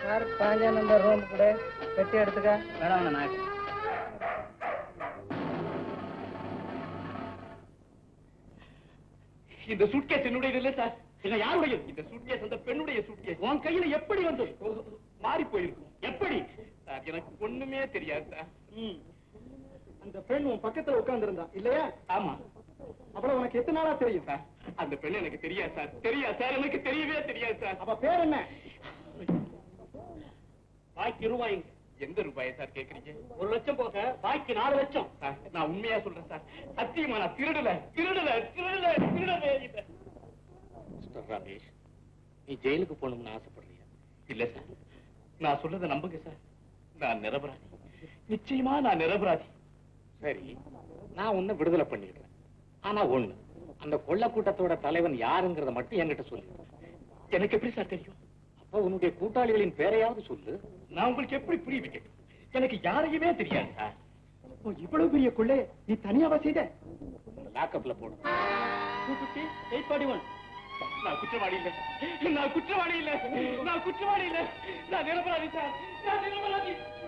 Sir 5 number room கூட பெட்டி எடுத்துக்க. வேணாம் நாயக். இந்த சூட்கேஸ் என்னுடைய இல்ல சார். என்ன யாருடைய? இந்த சூட்கேஸ் அந்த பெண்ணுடைய சூட்கேஸ். உன் கையில எப்படி வந்து மாறி போயிருக்கும்? எப்படி சார்? எனக்கு ஒண்ணுமே தெரியாது சார். அந்த பெண் உன் பக்கத்துல உட்கார்ந்திருந்தா இல்லையா? ஆமா. அவ்வளவு உனக்கு எத்தனை நாளா தெரியும்? சார் அந்த பெண் எனக்கு தெரியாது சார். தெரியாது சார், எனக்கு தெரியவே தெரியாது சார். அப்ப பேர் என்ன? பாக்கி ரூபாய்ங்க. எந்த ரூபாயை சார் கேக்குறீங்க? 1 லட்சம் போக பாக்கி 4 லட்சம். சார் நான் உண்மையா சொல்றேன் சார். சத்தியமா நான் திருடல திருடவே இல்லை. மிஸ்டர் ரமேஷ், நீ ஜெயிலுக்கு போகணும்னு ஆசைப்படுறியா? இல்ல சார், நான் சொல்றதை நம்புங்க சார். நான் நிரபராதி, நிச்சயமா நான் நிரபராதி. சரி, நான் உன்னை விடுதலை பண்ணிடுறேன். ஆனா ஒண்ணு, அந்த கொள்ள கூட்டத்தோட தலைவன் யாருங்கிறத மட்டும் என்கிட்ட சொல்லு. எனக்கு எப்படி சார் தெரியும்? அப்ப உன்னுடைய கூட்டாளிகளின் பேரையாவது சொல்லு. நான் உங்களுக்கு எப்படி புரிய வைக்கட்டும்? எனக்கு யாரையுமே தெரியாது சார். இவ்வளவு பெரிய கொள்ளை நீ தனியாவா செய்த? லாக்கப்ல போடு. 250, 841. நான் குற்றவாளி இல்லை, நான் குற்றவாளி இல்லை, நான் குற்றவாளி இல்லை, நான் நிரபராதி சார், நான் நிரபராதி.